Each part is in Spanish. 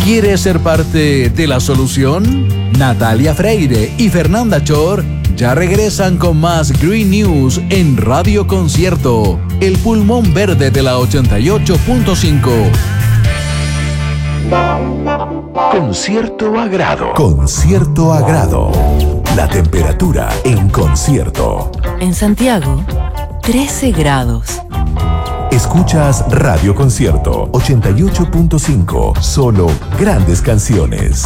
¿Quieres ser parte de la solución? Natalia Freire y Fernanda Chor ya regresan con más Green News en Radio Concierto, el pulmón verde de la 88.5. Con cierto agrado. Con cierto agrado. La temperatura en concierto. En Santiago, 13 grados. Escuchas Radio Concierto 88.5. Solo grandes canciones.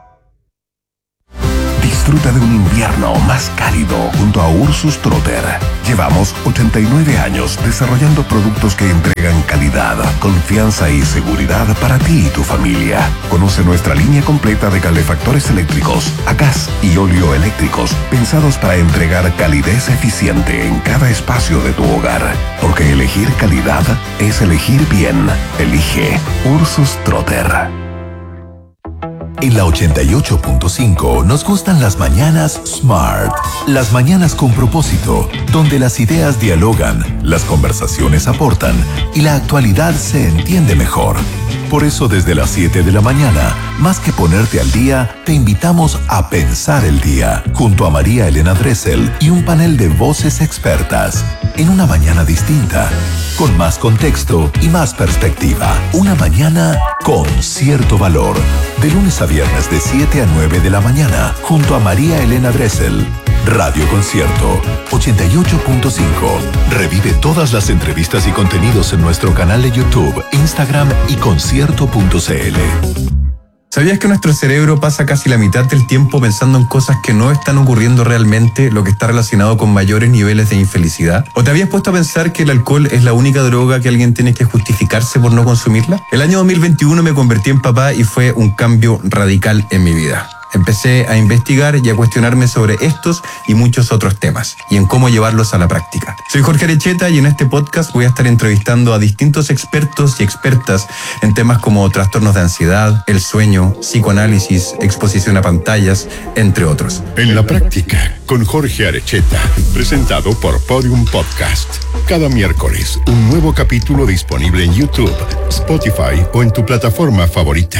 Disfruta de un invierno más cálido junto a Ursus Trotter. Llevamos 89 años desarrollando productos que entregan calidad, confianza y seguridad para ti y tu familia. Conoce nuestra línea completa de calefactores eléctricos, a gas y óleo eléctricos, pensados para entregar calidez eficiente en cada espacio de tu hogar. Porque elegir calidad es elegir bien. Elige Ursus Trotter. En la 88.5 nos gustan las mañanas Smart. Las mañanas con propósito, donde las ideas dialogan, las conversaciones aportan y la actualidad se entiende mejor. Por eso desde las 7 de la mañana, más que ponerte al día, te invitamos a pensar el día, junto a María Elena Dressel y un panel de voces expertas. En una mañana distinta, con más contexto y más perspectiva. Una mañana con cierto valor. De lunes a viernes de 7 a 9 de la mañana, junto a María Elena Dressel. Radio Concierto 88.5. Revive todas las entrevistas y contenidos en nuestro canal de YouTube, Instagram y concierto.cl. ¿Sabías que nuestro cerebro pasa casi la mitad del tiempo pensando en cosas que no están ocurriendo realmente, lo que está relacionado con mayores niveles de infelicidad? ¿O te habías puesto a pensar que el alcohol es la única droga que alguien tiene que justificarse por no consumirla? El año 2021 me convertí en papá y fue un cambio radical en mi vida. Empecé a investigar y a cuestionarme sobre estos y muchos otros temas y en cómo llevarlos a la práctica. Soy Jorge Arecheta y en este podcast voy a estar entrevistando a distintos expertos y expertas en temas como trastornos de ansiedad, el sueño, psicoanálisis, exposición a pantallas, entre otros. En la práctica, con Jorge Arecheta, presentado por Podium Podcast. Cada miércoles, un nuevo capítulo disponible en YouTube, Spotify o en tu plataforma favorita.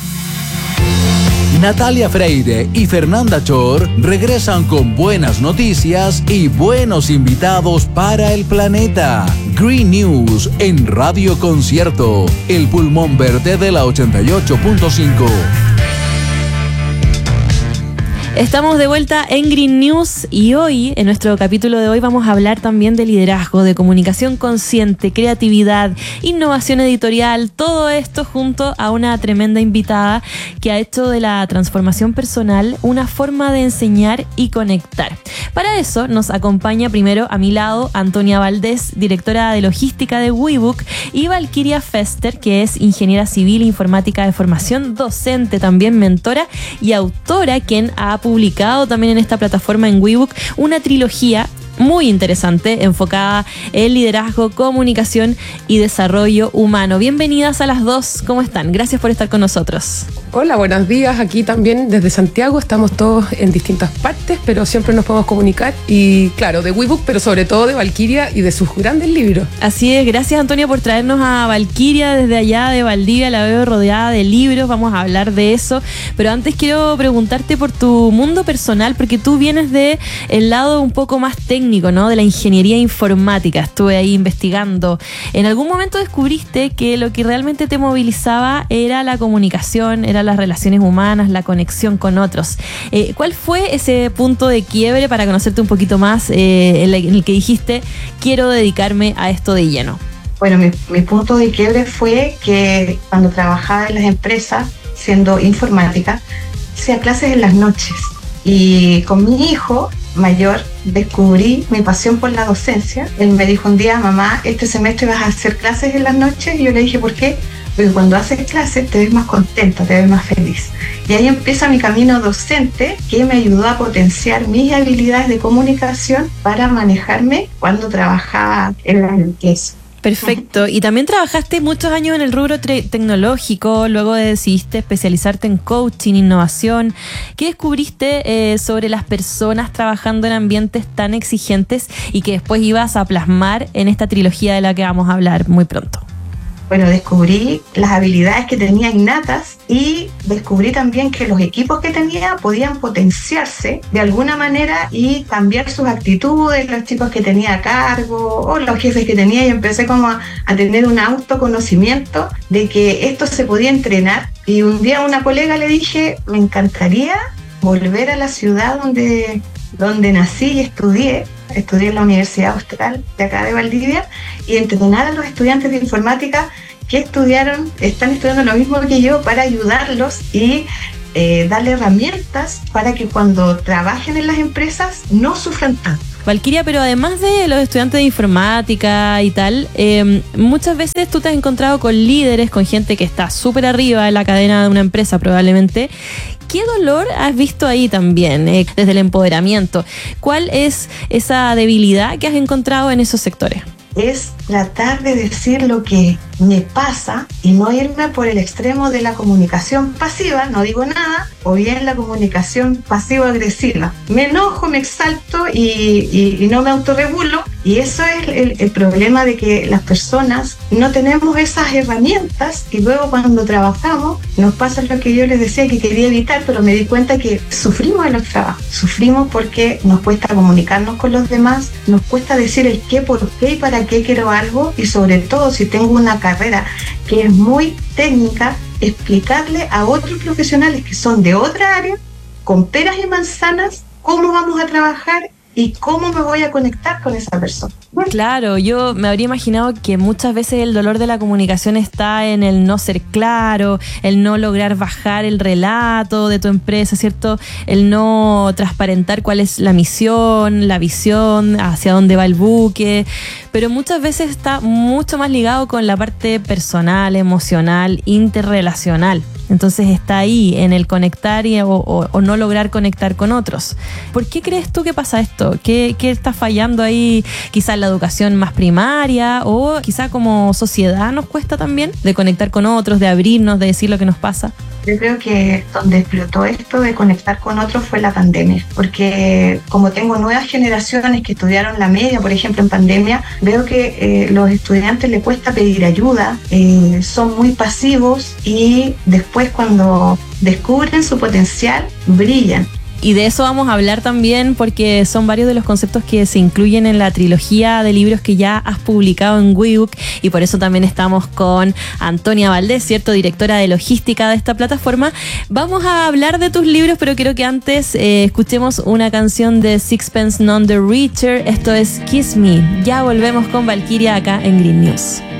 Natalia Freire y Fernanda Chor regresan con buenas noticias y buenos invitados para el planeta. Green News en Radio Concierto, el pulmón verde de la 88.5. Estamos de vuelta en Green News y hoy, en nuestro capítulo de hoy, vamos a hablar también de liderazgo, de comunicación consciente, creatividad, innovación editorial, todo esto junto a una tremenda invitada que ha hecho de la transformación personal una forma de enseñar y conectar. Para eso nos acompaña primero a mi lado Antonia Valdés, directora de logística de WeBook, y Valkyria Fester, que es ingeniera civil e informática de formación, docente, también mentora y autora, quien ha publicado también en esta plataforma en WeBook una trilogía muy interesante, enfocada en liderazgo, comunicación y desarrollo humano. Bienvenidas a las dos, ¿cómo están? Gracias por estar con nosotros. Hola, buenos días. Aquí también desde Santiago, estamos todos en distintas partes, pero siempre nos podemos comunicar. Y claro, de WeBook, pero sobre todo de Valkyria y de sus grandes libros. Así es, gracias Antonia por traernos a Valkyria desde allá de Valdivia, la veo rodeada de libros, vamos a hablar de eso. Pero antes quiero preguntarte por tu mundo personal, porque tú vienes de el lado un poco más técnico, ¿no? De la ingeniería informática. Estuve ahí investigando. En algún momento descubriste que lo que realmente te movilizaba era la comunicación, eran las relaciones humanas, la conexión con otros. ¿Cuál fue ese punto de quiebre para conocerte un poquito más en el que dijiste, quiero dedicarme a esto de lleno? Bueno, mi punto de quiebre fue que cuando trabajaba en las empresas, siendo informática, hacía clases en las noches. Y con mi hijo mayor descubrí mi pasión por la docencia. Él me dijo un día, mamá, este semestre vas a hacer clases en las noches. Y yo le dije, ¿por qué? Porque cuando haces clases te ves más contenta, te ves más feliz. Y ahí empieza mi camino docente, que me ayudó a potenciar mis habilidades de comunicación para manejarme cuando trabajaba en la empresa. Perfecto. Y también trabajaste muchos años en el rubro tecnológico, luego decidiste especializarte en coaching, innovación. ¿Qué descubriste sobre las personas trabajando en ambientes tan exigentes y que después ibas a plasmar en esta trilogía de la que vamos a hablar muy pronto? bueno, descubrí las habilidades que tenía innatas y descubrí también que los equipos que tenía podían potenciarse de alguna manera y cambiar sus actitudes, los chicos que tenía a cargo o los jefes que tenía, y empecé como a tener un autoconocimiento de que esto se podía entrenar. Y un día a una colega le dije, me encantaría volver a la ciudad donde nací y estudié en la Universidad Austral de acá de Valdivia, y entrenar a los estudiantes de informática que están estudiando lo mismo que yo, para ayudarlos y darle herramientas para que cuando trabajen en las empresas no sufran tanto. Valquiria, pero además de los estudiantes de informática y tal, muchas veces tú te has encontrado con líderes, con gente que está súper arriba en la cadena de una empresa probablemente. ¿Qué dolor has visto ahí también, desde el empoderamiento? ¿Cuál es esa debilidad que has encontrado en esos sectores? Es tratar de decir lo que me pasa y no irme por el extremo de la comunicación pasiva, no digo nada, o bien la comunicación pasivo-agresiva. Me enojo, me exalto y no me autorregulo, y eso es el problema, de que las personas no tenemos esas herramientas, y luego cuando trabajamos nos pasa lo que yo les decía que quería evitar, pero me di cuenta que sufrimos en los trabajos, sufrimos porque nos cuesta comunicarnos con los demás, nos cuesta decir el qué, por qué y para qué quiero algo, y sobre todo si tengo una carrera que es muy técnica, explicarle a otros profesionales que son de otra área, con peras y manzanas, cómo vamos a trabajar y cómo me voy a conectar con esa persona. Claro, yo me habría imaginado que muchas veces el dolor de la comunicación está en el no ser claro, el no lograr bajar el relato de tu empresa, ¿cierto? El no transparentar cuál es la misión, la visión, hacia dónde va el buque, pero muchas veces está mucho más ligado con la parte personal, emocional, interrelacional. Entonces está ahí en el conectar o no lograr conectar con otros. ¿Por qué crees tú que pasa esto? ¿Qué está fallando ahí? Quizás la educación más primaria, o quizá como sociedad nos cuesta también de conectar con otros, de abrirnos, de decir lo que nos pasa. Yo creo que donde explotó esto de conectar con otros fue la pandemia, porque como tengo nuevas generaciones que estudiaron la media, por ejemplo, en pandemia, veo que los estudiantes les cuesta pedir ayuda, son muy pasivos, y después cuando descubren su potencial, brillan. Y de eso vamos a hablar también, porque son varios de los conceptos que se incluyen en la trilogía de libros que ya has publicado en WeBook, y por eso también estamos con Antonia Valdés, ¿cierto? Directora de logística de esta plataforma. Vamos a hablar de tus libros, pero quiero que antes escuchemos una canción de Sixpence None the Richer. Esto es Kiss Me. Ya volvemos con Valquiria acá en Green News.